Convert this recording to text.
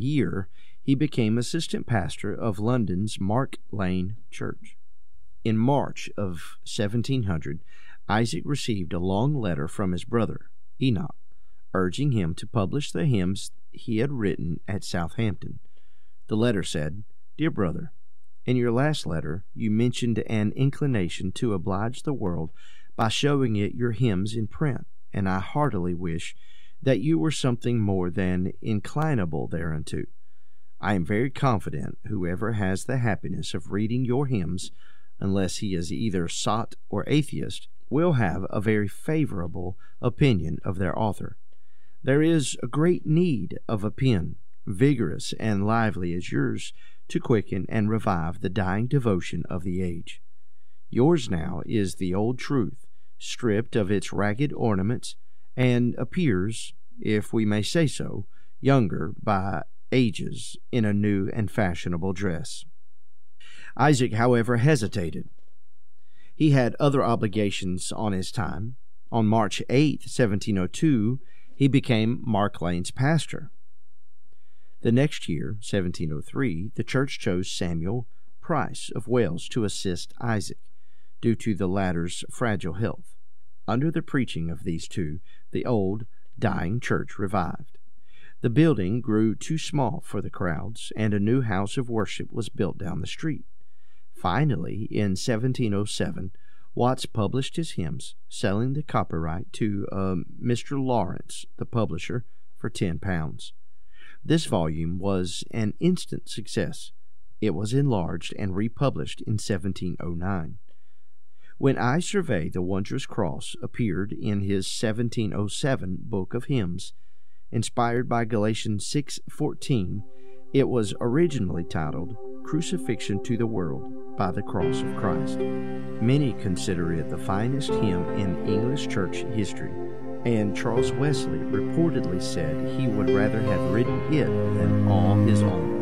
year, he became assistant pastor of London's Mark Lane Church. In March of 1700, Isaac received a long letter from his brother, Enoch, urging him to publish the hymns he had written at Southampton. The letter said, "Dear brother, in your last letter you mentioned an inclination to oblige the world by showing it your hymns in print, and I heartily wish that you were something more than inclinable thereunto. I am very confident whoever has the happiness of reading your hymns, unless he is either sot or atheist, will have a very favorable opinion of their author. There is a great need of a pen, vigorous and lively as yours, to quicken and revive the dying devotion of the age. Yours now is the old truth, stripped of its ragged ornaments, and appears, if we may say so, younger by ages in a new and fashionable dress." Isaac, however, hesitated. He had other obligations on his time. On March 8, 1702, he became Mark Lane's pastor. The next year, 1703, the church chose Samuel Price of Wales to assist Isaac, due to the latter's fragile health. Under the preaching of these two, the old, dying church revived. The building grew too small for the crowds, and a new house of worship was built down the street. Finally, in 1707, Watts published his hymns, selling the copyright to Mr. Lawrence, the publisher, for £10. This volume was an instant success. It was enlarged and republished in 1709. When I Survey the Wondrous Cross appeared in his 1707 Book of Hymns, inspired by Galatians 6:14, it was originally titled Crucifixion to the World by the Cross of Christ. Many consider it the finest hymn in English church history, and Charles Wesley reportedly said he would rather have written it than all his own.